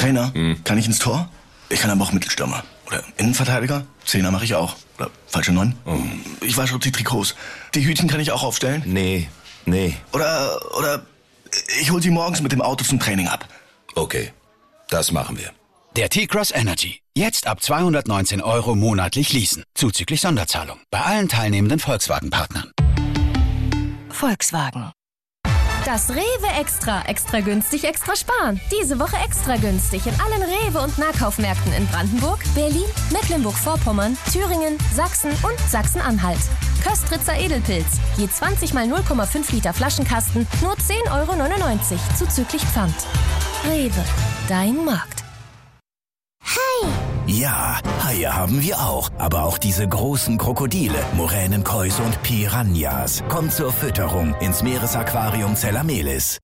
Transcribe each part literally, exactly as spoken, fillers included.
Trainer, Hm. kann ich ins Tor? Ich kann aber auch Mittelstürmer. Oder Innenverteidiger? Zehner mache ich auch. Oder falsche Neun? Oh. Ich wasche die Trikots. Die Hütchen kann ich auch aufstellen? Nee, nee. Oder, oder ich hol sie morgens mit dem Auto zum Training ab. Okay, das machen wir. Der T-Cross Energy. Jetzt ab zweihundertneunzehn Euro monatlich leasen. Zuzüglich Sonderzahlung. Bei allen teilnehmenden Volkswagen-Partnern. Volkswagen. Das Rewe Extra. Extra günstig, extra sparen. Diese Woche extra günstig in allen Rewe- und Nahkaufmärkten in Brandenburg, Berlin, Mecklenburg-Vorpommern, Thüringen, Sachsen und Sachsen-Anhalt. Köstritzer Edelpilz. Je zwanzig mal null Komma fünf Liter Flaschenkasten. Nur zehn Euro neunundneunzig. Zuzüglich Pfand. Rewe. Dein Markt. Hai! Ja, Haie haben wir auch. Aber auch diese großen Krokodile, Moränenkäuse und Piranhas. Kommt zur Fütterung ins Meeresaquarium Zellamelis.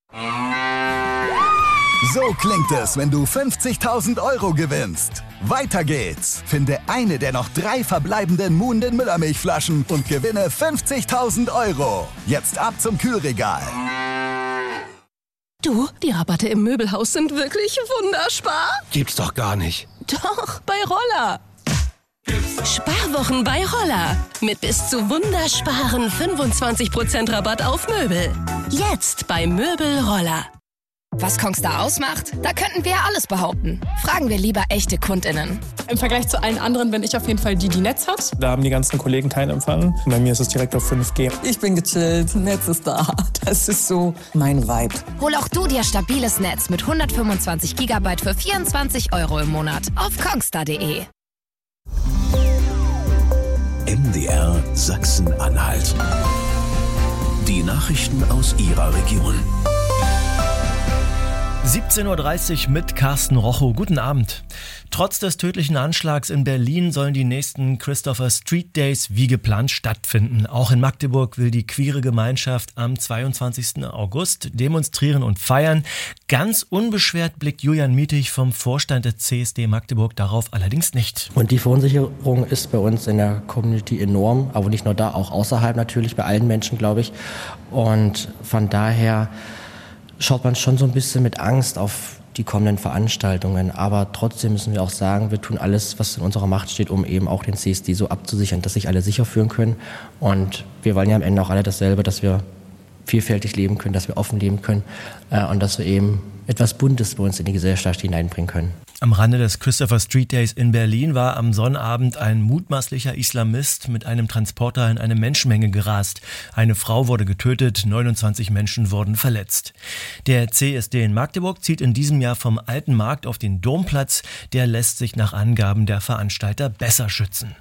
So klingt es, wenn du fünfzigtausend Euro gewinnst. Weiter geht's. Finde eine der noch drei verbleibenden Muhnden Müllermilchflaschen und gewinne fünfzigtausend Euro. Jetzt ab zum Kühlregal. Du, die Rabatte im Möbelhaus sind wirklich wunderspar. Gibt's doch gar nicht. Doch, bei Roller. Sparwochen bei Roller. Mit bis zu wundersparen fünfundzwanzig Prozent Rabatt auf Möbel. Jetzt bei Möbel Roller. Was Kongstar ausmacht? Da könnten wir ja alles behaupten. Fragen wir lieber echte KundInnen. Im Vergleich zu allen anderen bin ich auf jeden Fall die, die Netz hat. Da haben die ganzen Kollegen keinen Empfang. Bei mir ist es direkt auf fünf G. Ich bin gechillt, Netz ist da. Das ist so mein Vibe. Hol auch du dir stabiles Netz mit hundertfünfundzwanzig Gigabyte für vierundzwanzig Euro im Monat auf kongstar punkt de. M D R Sachsen-Anhalt. Die Nachrichten aus Ihrer Region. siebzehn Uhr dreißig mit Carsten Rochow. Guten Abend. Trotz des tödlichen Anschlags in Berlin sollen die nächsten Christopher Street Days wie geplant stattfinden. Auch in Magdeburg will die queere Gemeinschaft am zweiundzwanzigsten August demonstrieren und feiern. Ganz unbeschwert blickt Julian Mietig vom Vorstand der C S D Magdeburg darauf allerdings nicht. Und die Verunsicherung ist bei uns in der Community enorm, aber nicht nur da, auch außerhalb natürlich, bei allen Menschen, glaube ich. Und von daher schaut man schon so ein bisschen mit Angst auf die kommenden Veranstaltungen. Aber trotzdem müssen wir auch sagen, wir tun alles, was in unserer Macht steht, um eben auch den C S D so abzusichern, dass sich alle sicher fühlen können. Und wir wollen ja am Ende auch alle dasselbe, dass wir vielfältig leben können, dass wir offen leben können äh, und dass wir eben etwas Buntes bei uns in die Gesellschaft hineinbringen können. Am Rande des Christopher Street Days in Berlin war am Sonnabend ein mutmaßlicher Islamist mit einem Transporter in eine Menschenmenge gerast. Eine Frau wurde getötet, neunundzwanzig Menschen wurden verletzt. Der C S D in Magdeburg zieht in diesem Jahr vom Alten Markt auf den Domplatz. Der lässt sich nach Angaben der Veranstalter besser schützen.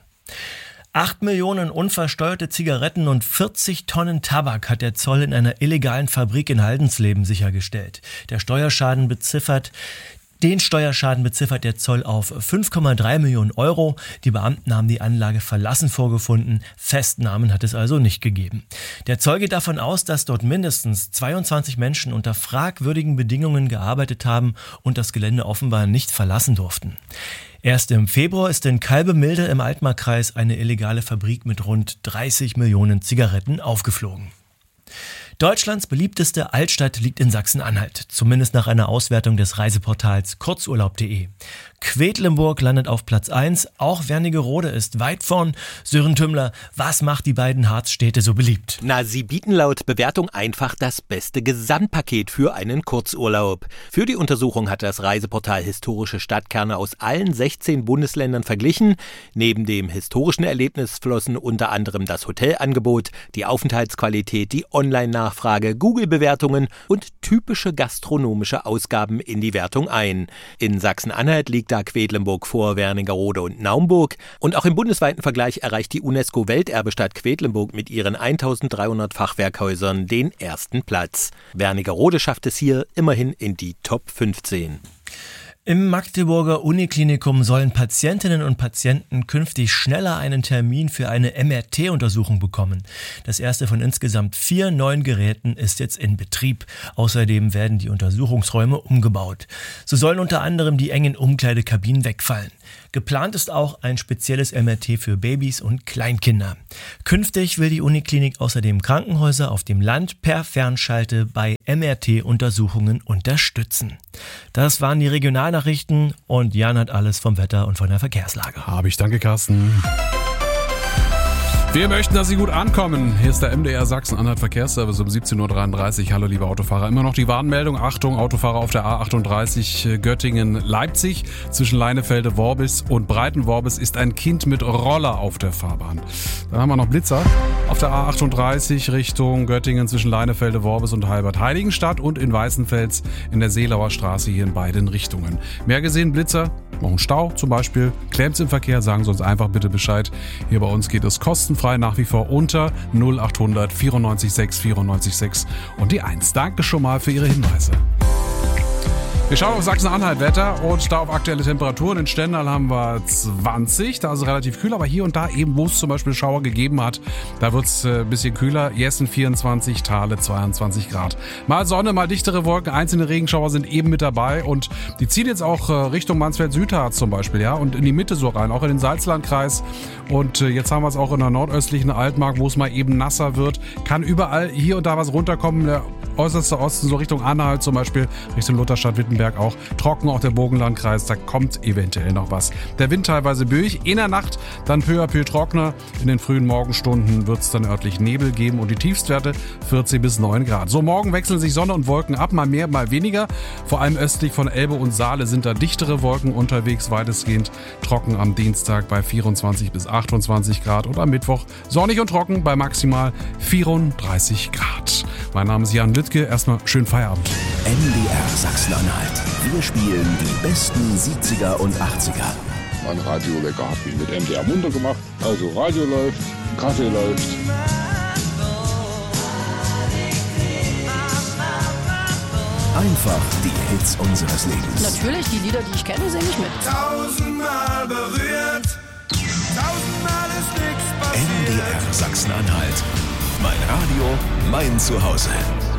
Acht Millionen unversteuerte Zigaretten und vierzig Tonnen Tabak hat der Zoll in einer illegalen Fabrik in Haldensleben sichergestellt. Der Steuerschaden beziffert Den Steuerschaden beziffert der Zoll auf fünf Komma drei Millionen Euro. Die Beamten haben die Anlage verlassen vorgefunden. Festnahmen hat es also nicht gegeben. Der Zoll geht davon aus, dass dort mindestens zweiundzwanzig Menschen unter fragwürdigen Bedingungen gearbeitet haben und das Gelände offenbar nicht verlassen durften. Erst im Februar ist in Kalbemilde im Altmarkkreis eine illegale Fabrik mit rund dreißig Millionen Zigaretten aufgeflogen. Deutschlands beliebteste Altstadt liegt in Sachsen-Anhalt, zumindest nach einer Auswertung des Reiseportals kurzurlaub punkt de. Quedlinburg landet auf Platz eins, auch Wernigerode ist weit vorn. Sören Tümmler, was macht die beiden Harzstädte so beliebt? Na, sie bieten laut Bewertung einfach das beste Gesamtpaket für einen Kurzurlaub. Für die Untersuchung hat das Reiseportal historische Stadtkerne aus allen sechzehn Bundesländern verglichen. Neben dem historischen Erlebnis flossen unter anderem das Hotelangebot, die Aufenthaltsqualität, die Online-Nachfrage, Google-Bewertungen und typische gastronomische Ausgaben in die Wertung ein. In Sachsen-Anhalt liegt da Quedlinburg vor Wernigerode und Naumburg. Und auch im bundesweiten Vergleich erreicht die UNESCO-Welterbestadt Quedlinburg mit ihren eintausenddreihundert Fachwerkhäusern den ersten Platz. Wernigerode schafft es hier immerhin in die Top fünfzehn. Im Magdeburger Uniklinikum sollen Patientinnen und Patienten künftig schneller einen Termin für eine M R T-Untersuchung bekommen. Das erste von insgesamt vier neuen Geräten ist jetzt in Betrieb. Außerdem werden die Untersuchungsräume umgebaut. So sollen unter anderem die engen Umkleidekabinen wegfallen. Geplant ist auch ein spezielles M R T für Babys und Kleinkinder. Künftig will die Uniklinik außerdem Krankenhäuser auf dem Land per Fernschalte bei M R T-Untersuchungen unterstützen. Das waren die Regionalnachrichten und Jan hat alles vom Wetter und von der Verkehrslage. Habe ich, danke Carsten. Wir möchten, dass Sie gut ankommen. Hier ist der M D R Sachsen-Anhalt Verkehrsservice um siebzehn Uhr dreiunddreißig. Hallo liebe Autofahrer. Immer noch die Warnmeldung. Achtung, Autofahrer auf der A achtunddreißig Göttingen-Leipzig. Zwischen Leinefelde-Worbis und Breitenworbis ist ein Kind mit Roller auf der Fahrbahn. Dann haben wir noch Blitzer. Auf der A achtunddreißig Richtung Göttingen zwischen Leinefelde-Worbis und Halbert-Heiligenstadt und in Weißenfels in der Seelauer Straße hier in beiden Richtungen. Mehr gesehen Blitzer, noch ein Stau zum Beispiel. Klemmt's im Verkehr, sagen Sie uns einfach bitte Bescheid. Hier bei uns geht es kostenfrei nach wie vor unter null achthundert vierundneunzig sechs vierundneunzig sechs und die eins. Danke schon mal für Ihre Hinweise. Wir schauen auf Sachsen-Anhalt Wetter und da auf aktuelle Temperaturen. In Stendal haben wir zwanzig, da ist es relativ kühl, aber hier und da eben, wo es zum Beispiel Schauer gegeben hat, da wird es ein bisschen kühler. Jessen vierundzwanzig, Thale zweiundzwanzig Grad. Mal Sonne, mal dichtere Wolken, einzelne Regenschauer sind eben mit dabei und die ziehen jetzt auch Richtung Mansfeld-Südharz zum Beispiel, ja, und in die Mitte so rein, auch in den Salzlandkreis. Und jetzt haben wir es auch in der nordöstlichen Altmark, wo es mal eben nasser wird. Kann überall hier und da was runterkommen. Der äußerste Osten, so Richtung Anhalt zum Beispiel, Richtung Lutherstadt-Wittenberg auch. Trocken auch der Burgenlandkreis, da kommt eventuell noch was. Der Wind teilweise böig, in der Nacht dann peu à peu trockener. In den frühen Morgenstunden wird es dann örtlich Nebel geben und die Tiefstwerte vierzehn bis neun Grad. So, morgen wechseln sich Sonne und Wolken ab, mal mehr, mal weniger. Vor allem östlich von Elbe und Saale sind da dichtere Wolken unterwegs, weitestgehend trocken am Dienstag bei vierundzwanzig bis achtundzwanzig Grad und am Mittwoch sonnig und trocken bei maximal vierunddreißig Grad. Mein Name ist Jan Lüttke, erstmal schönen Feierabend. M D R Sachsen-Anhalt. Wir spielen die besten siebziger und achtziger. Mein Radiowecker hat mich mit M D R munter gemacht. Also Radio läuft, Kaffee läuft. Einfach die Hits unseres Lebens. Natürlich, die Lieder, die ich kenne, singe ich mit. Tausendmal berührt, tausendmal ist nichts passiert. M D R Sachsen-Anhalt. Mein Radio, mein Zuhause.